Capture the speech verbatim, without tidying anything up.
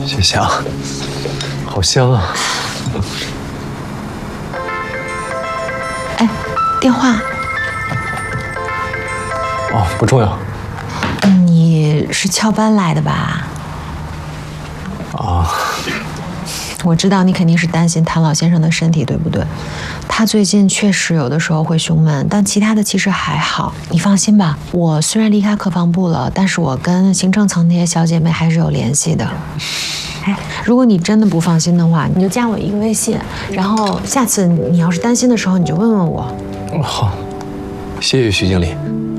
谢谢啊，好香啊！ 哎，电话。 哦，不重要。 你是翘班来的吧？ 啊。 我知道你肯定是担心谭老先生的身体，对不对？他最近确实有的时候会胸闷，但其他的其实还好。你放心吧，我虽然离开客房部了，但是我跟行政层那些小姐妹还是有联系的。哎，如果你真的不放心的话，你就加我一个微信，然后下次你要是担心的时候，你就问问我。 好，谢谢徐经理。